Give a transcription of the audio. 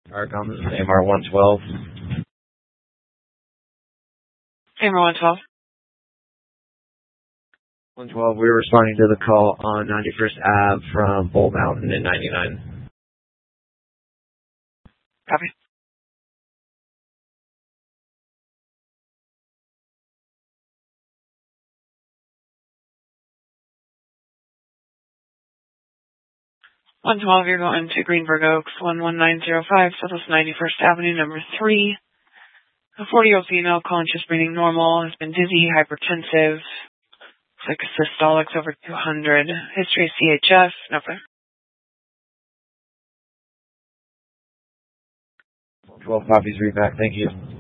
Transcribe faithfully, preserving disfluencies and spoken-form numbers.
Arcom, this is A M R one twelve. A M R one twelve. one twelve, we were responding to the call on ninety-first Avenue from Bull Mountain in ninety-nine. Copy. one twelve, you're going to Greenberg Oaks, one one nine zero five, Southwest ninety-first Avenue, number three. A forty-year-old female, conscious, breathing normal, has been dizzy, hypertensive, looks like a systolics over two hundred. History of C H F, no problem. twelve copies, read back, thank you.